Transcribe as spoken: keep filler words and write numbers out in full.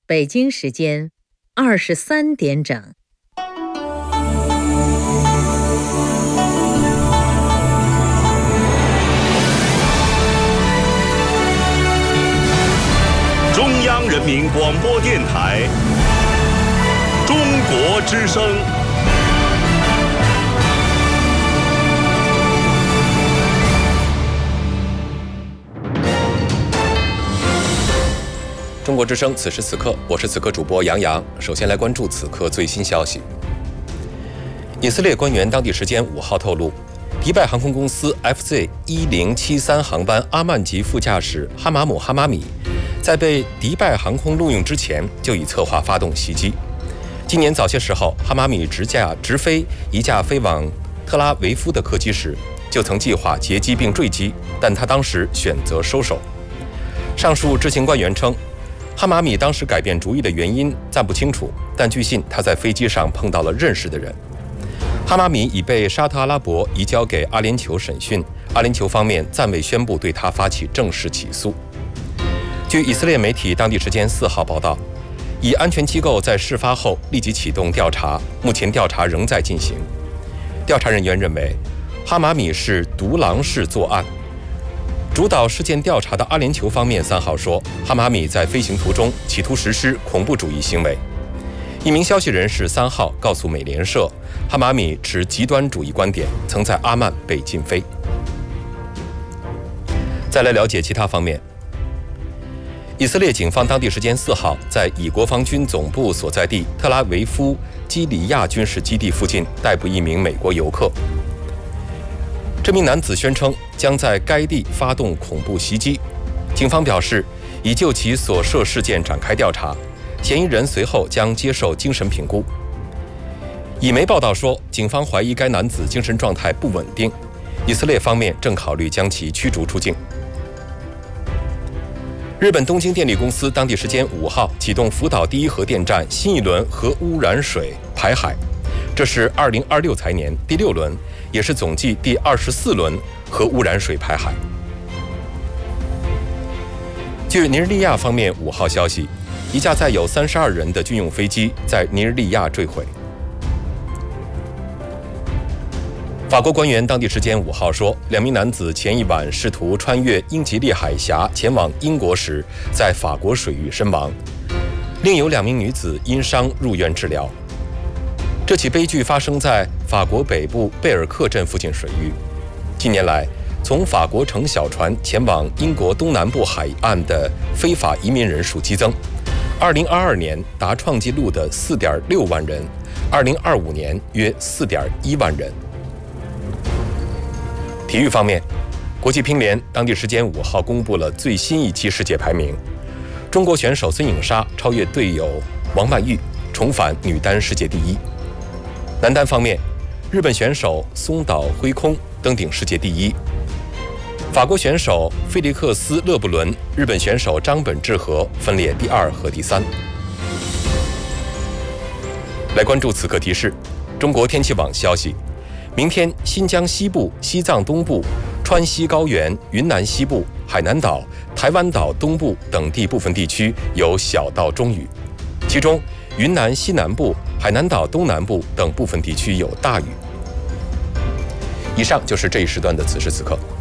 北京时间二十三点整。 中央人民广播电台中国之声。 中国之声，此时此刻，我是此刻主播杨洋。首先来关注此刻最新消息。以色列官员当地时间五号透露，迪拜航空公司 F Z 一零七三航班阿曼籍副驾驶哈马姆哈马米，在被迪拜航空录用之前，就已策划发动袭击。今年早些时候，哈马米直驾直飞一架飞往特拉维夫的客机时，就曾计划劫机并坠机，但他当时选择收手。上述知情官员称，哈马米当时改变主意的原因暂不清楚，但据信他在飞机上碰到了认识的人。哈马米已被沙特阿拉伯移交给阿联酋审讯，阿联酋方面暂未宣布对他发起正式起诉。据以色列媒体当地时间四号报道，以安全机构在事发后立即启动调查，目前调查仍在进行。调查人员认为，哈马米是独狼式作案。主导事件调查的阿联酋方面三号说，哈马米在飞行途中企图实施恐怖主义行为。一名消息人士三号告诉美联社，哈马米持极端主义观点，曾在阿曼被禁飞。再来了解其他方面。以色列警方当地时间四号在以国防军总部所在地特拉维夫基里亚军事基地附近逮捕一名美国游客。这名男子宣称将在该地发动恐怖袭击，警方表示已就其所涉事件展开调查，嫌疑人随后将接受精神评估。以媒报道说，警方怀疑该男子精神状态不稳定，以色列方面正考虑将其驱逐出境。日本东京电力公司当地时间五号启动福岛第一核电站新一轮核污染水排海，这是二零二六财年第六轮，也是总计第二十四轮核污染水排海。据尼日利亚方面五号消息，一架载有三十二人的军用飞机在尼日利亚坠毁。法国官员当地时间五号说，两名男子前一晚试图穿越英吉利海峡前往英国时，在法国水域身亡，另有两名女子因伤入院治疗。这起悲剧发生在法国北部贝尔克镇附近水域。近年来，从法国乘小船前往英国东南部海岸的非法移民人数激增，二零二二年达创纪录的四点六万人，二零二五年约四点一万人。体育方面，国际乒联当地时间五号公布了最新一期世界排名，中国选手孙颖莎超越队友王曼玉，重返女单世界第一。男单方面，日本选手松岛辉空登顶世界第一，法国选手菲利克斯·勒布伦、日本选手张本智和分列第二和第三。来关注此刻提示，中国天气网消息，明天新疆西部、西藏东部、川西高原、云南西部、海南岛、台湾岛东部等地部分地区有小到中雨，其中云南西南部、海南岛东南部等部分地区有大雨。以上就是这一时段的此时此刻。